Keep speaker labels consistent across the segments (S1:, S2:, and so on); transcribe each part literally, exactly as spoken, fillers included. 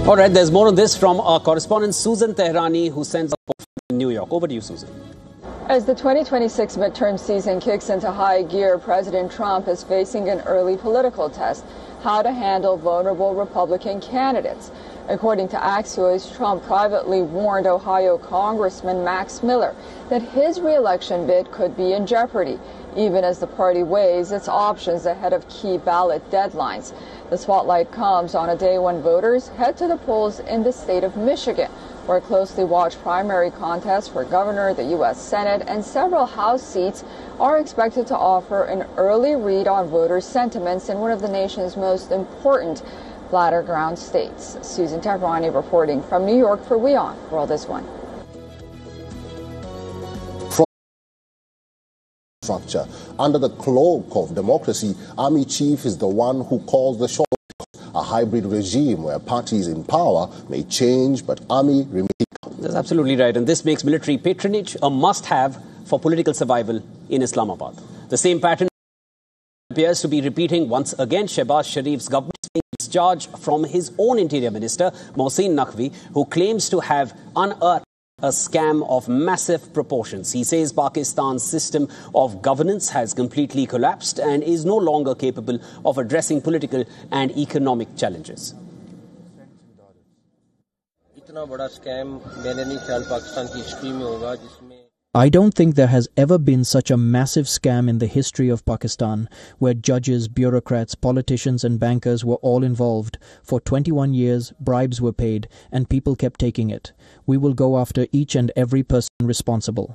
S1: All right, there's more on this from our correspondent Susan Tehrani, who sends us in New York. Over to you, Susan.
S2: As the twenty twenty-six midterm season kicks into high gear, President Trump is facing an early political test: how to handle vulnerable Republican candidates. According to Axios, Trump privately warned Ohio Congressman Max Miller that his re-election bid could be in jeopardy, even as the party weighs its options ahead of key ballot deadlines. The spotlight comes on a day when voters head to the polls in the state of Michigan, where a closely watched primary contest for governor, the U S Senate, and several House seats are expected to offer an early read on voters' sentiments in one of the nation's most important battleground states. Susan Tehrani reporting from New York for WION World is One.
S3: Structure. Under the cloak of democracy, Army Chief is the one who calls the shots. A hybrid regime where parties in power may change, but Army remains.
S1: That's absolutely right. And this makes military patronage a must-have for political survival in Islamabad. The same pattern appears to be repeating once again. Shehbaz Sharif's government takes its charge from his own interior minister, Mohsin Naqvi, who claims to have unearthed a scam of massive proportions. He says Pakistan's system of governance has completely collapsed and is no longer capable of addressing political and economic challenges.
S4: I don't think there has ever been such a massive scam in the history of Pakistan, where judges, bureaucrats, politicians and bankers were all involved. For twenty-one years, bribes were paid and people kept taking it. We will go after each and every person responsible.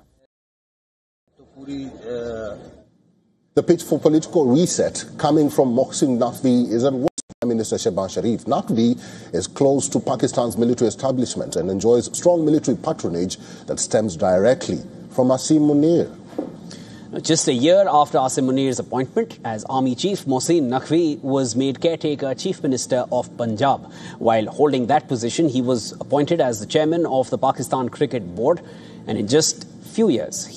S3: The pitch for political reset coming from Mohsin Naqvi is at worst Prime Minister Shehbaz Sharif. Naqvi is close to Pakistan's military establishment and enjoys strong military patronage that stems directly from Asim Munir.
S1: Just a year after Asim Munir's appointment as Army Chief, Mohsin Naqvi was made caretaker Chief Minister of Punjab. While holding that position, he was appointed as the chairman of the Pakistan Cricket Board, and in just few years, he